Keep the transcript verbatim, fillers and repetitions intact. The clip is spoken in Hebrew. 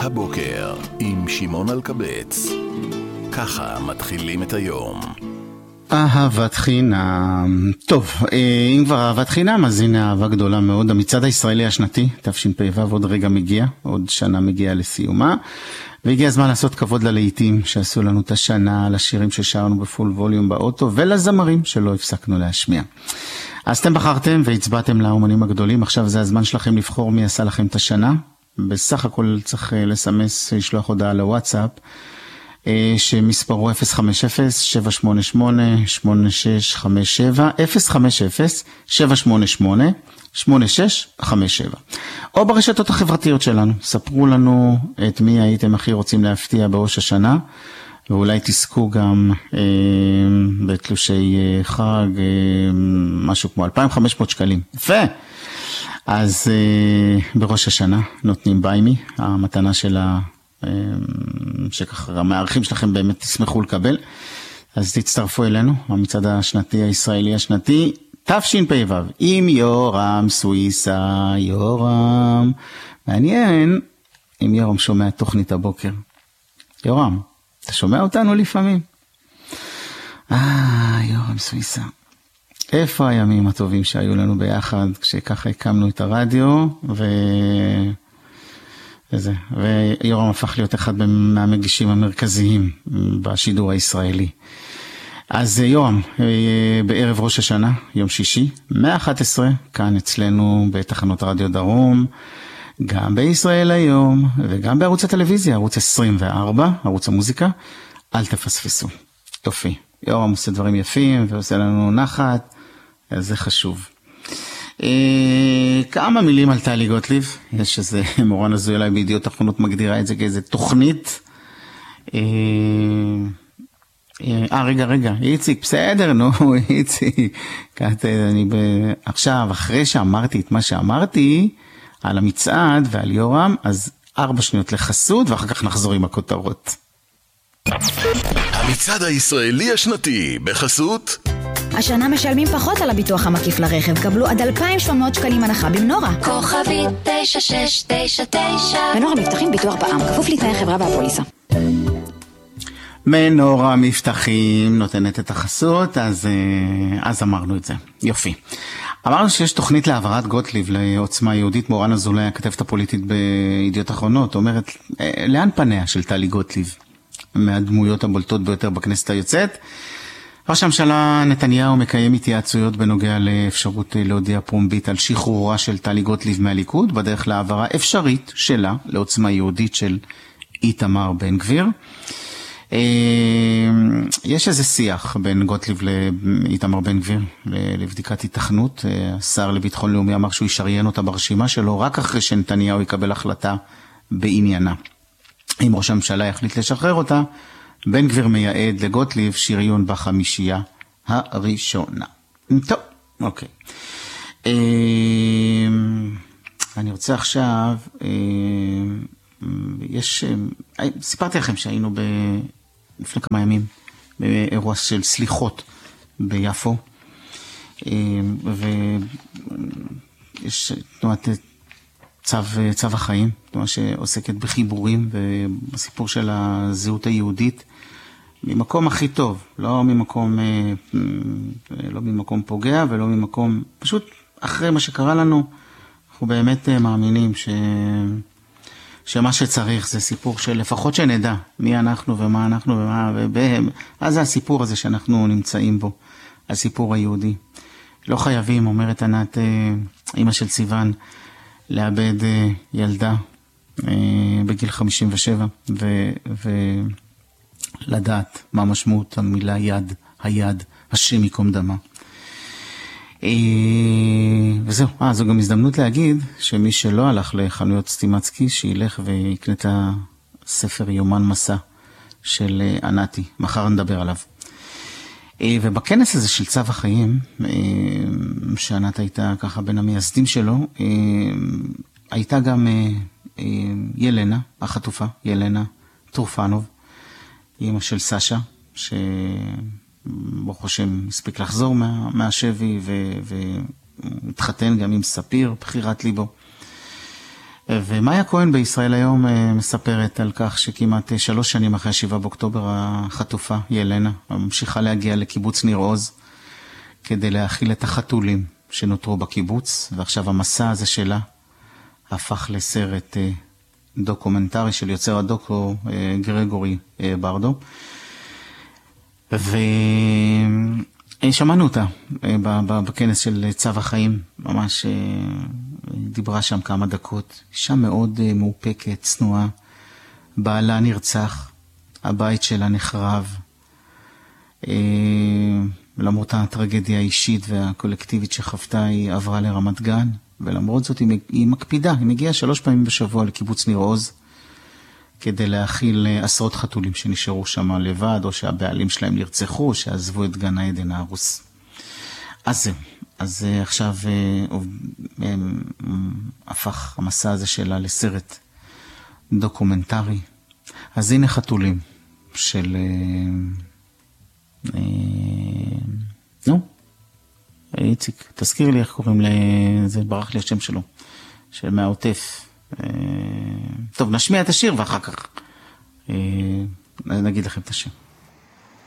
הבוקר עם שמעון אלקבץ. ככה מתחילים את היום. אהבת חינם. טוב, אם כבר אהבת חינם, אז הנה אהבה גדולה מאוד. המצעד הישראלי השנתי, תשפ"ו, עוד רגע מגיע, עוד שנה מגיעה לסיומה. והגיע הזמן לעשות כבוד ללהיטים שעשו לנו את השנה, לשירים ששרנו בפול ווליום באוטו, ולזמרים שלא הפסקנו להשמיע. אז אתם בחרתם והצבעתם לאומנים הגדולים, עכשיו זה הזמן שלכם לבחור מי עשה לכם את השנה. בסך הכל צריך לסמס, לשלוח הודעה לוואטסאפ, שמספרו אפס חמש אפס שבע שמונה שמונה שמונה שש חמש שבע, אפס חמש אפס שבע שמונה שמונה שמונה שש חמש שבע, או ברשתות החברתיות שלנו. ספרו לנו את מי הייתם הכי רוצים להפתיע בראש השנה, ואולי תזכו גם אה, בתלושי אה, חג, אה, משהו כמו אלפיים וחמש מאות שקלים. יפה. אז אה, בראש השנה נותנים ביימי, המתנה של ה... שככה המערכים שלכם באמת תשמחו לקבל. אז תצטרפו אלינו, המצעד השנתי הישראלי השנתי תשפ"ו עם יורם סוויסה. יורם, מעניין אם יורם שומע תוכנית הבוקר. יורם, אתה שומע אותנו לפעמים? אה, יורם סוויסה, איפה הימים הטובים שהיו לנו ביחד כשככה הקמנו את הרדיו ו... וזה, ויורם הפך להיות אחד מהמגישים המרכזיים בשידור הישראלי. אז יורם, בערב ראש השנה, יום שישי, מאה ואחת עשרה, כאן אצלנו בתחנות רדיו דרום, גם בישראל היום, וגם בערוץ הטלוויזיה, ערוץ עשרים וארבע, ערוץ המוזיקה, אל תפספסו. יופי, יורם עושה דברים יפים ועושה לנו נחת, אז זה חשוב. כמה מילים על טלי גוטליב. יש איזה מורן הזו אליי בידיעות אחרונות מגדירה את זה כאיזה תוכנית. אה רגע רגע איציק, בסדר, נו איציק, אני עכשיו אחרי שאמרתי את מה שאמרתי על המצעד ועל יורם, אז ארבע שניות לחסות ואחר כך נחזור עם הכותרות. המצעד הישראלי השנתי בחסות. השנה משלמים פחות על הביטוח המקיף לרכב. קבלו עד אלפיים ושמונה מאות שקלים הנחה במנורה. כוכבי תשע שש תשע תשע. מנורה מבטחים ביטוח בע"מ, כפוף לתנאי החברה והפוליסה. מנורה מבטחים נותנת את החסות, אז, אז אמרנו את זה. יופי. אמרנו שיש תוכנית להעברת גוטליב לעוצמה יהודית. מורן אזולאי, הכתבת הפוליטית בידיעות אחרונות, אומרת, לאן פניה של טלי גוטליב? מהדמויות הבולטות ביותר בכנסת היוצאת. ראש הממשלה נתניהו מקיים התייעצויות בנוגע לאפשרות להודיע פומבית על שחרורה של טלי גוטליב מהליכוד, בדרך להעברה אפשרית שלה לעוצמה יהודית של איתמר בן גביר. יש איזה שיח בין גוטליב לאיתמר בן גביר לבדיקת התכנות. השר לביטחון לאומי אמר שהוא ישריין אותה ברשימה שלו רק אחרי שנתניהו יקבל החלטה בעניינה. אם ראש הממשלה יחליט לשחרר אותה, בן גביר מייעד לגוטליב שריון בחמישייה הראשונה. טוב, אוקיי. אני רוצה עכשיו, יש, סיפרתי לכם שהיינו לפני כמה ימים באירוע של סליחות ביפו, ויש תנועת צו, צו החיים, תנועה שעוסקת בחיבורים ובסיפור של הזהות היהודית, ממקום הכי טוב, לא ממקום, לא ממקום פוגע ולא ממקום, פשוט אחרי מה שקרה לנו, אנחנו באמת מאמינים ש, שמה שצריך זה סיפור של לפחות שנדע מי אנחנו ומה אנחנו ומה, ובהם, אז זה הסיפור הזה שאנחנו נמצאים בו, הסיפור היהודי. לא חייבים, אומרת ענת, אמא של סיוון, לאבד ילדה בגיל חמישים ושבע ולדעת מה משמעות המילה יד, היד, השם יקום דמה. וזהו, אה, זו גם הזדמנות להגיד שמי שלא הלך לחנויות סטימצקי, שילך ויקנה את הספר יומן מסע של ענתי, מחר נדבר עליו. ובכנס הזה של צו החיים, שענת הייתה ככה בין המייסדים שלו, הייתה גם ילנה, החטופה, ילנה טורפנוב, אמא של סשה, שברוך השם הספיק לחזור מה, מהשבי, והתחתן גם עם ספיר, בחירת ליבו. ומאיה כהן בישראל היום מספרת על כך שכמעט שלוש שנים אחרי השבעה באוקטובר החטופה, ילנה, ממשיכה להגיע לקיבוץ ניר עוז, כדי להאכיל את החתולים שנותרו בקיבוץ, ועכשיו המסע הזה שלה הפך לסרט דוקומנטרי של יוצר הדוקו גרגורי ברדו. ושמענו אותה בכנס של צו החיים, ממש דיברה שם כמה דקות, אישה מאוד מאופקת, צנועה, בעלה נרצח, הבית שלה נחרב, למרות הטרגדיה האישית והקולקטיבית שחוותה, היא עברה לרמת גן, ולמרות זאת היא, היא מקפידה, היא מגיעה שלוש פעמים בשבוע לקיבוץ ניר עוז, כדי להאכיל עשרות חתולים שנשארו שם לבד, או שהבעלים שלהם נרצחו, שעזבו את גן העדן ההרוס. אז זה, אז עכשיו הפך המסע הזה שלה לסרט דוקומנטרי. אז הנה חתולים של... נו, איציק, תזכיר לי איך קוראים לזה, ברח לי השם שלו, של מהעוטף. טוב, נשמיע את השיר ואחר כך נגיד לכם את השם.